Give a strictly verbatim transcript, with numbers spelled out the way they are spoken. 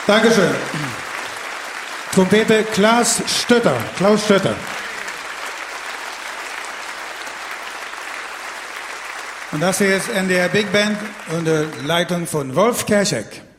Dankeschön. Trompete Klaus Stötter. Klaus Stötter. Und das hier ist N D R Big Band unter Leitung von Wolf Kerschek.